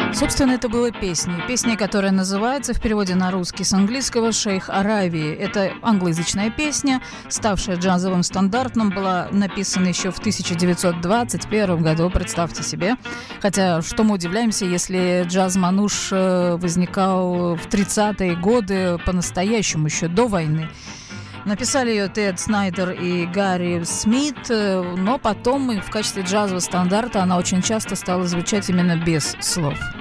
Собственно, это была песня. Песня, которая называется в переводе на русский с английского «Шейх Аравии». Это англоязычная песня, ставшая джазовым стандартом, была написана еще в 1921 году, представьте себе. Хотя, что мы удивляемся, если джаз-мануш возникал в 30-е годы по-настоящему, еще до войны. Написали ее Тед Снайдер и Гарри Смит, но потом в качестве джазового стандарта она очень часто стала звучать именно без слов.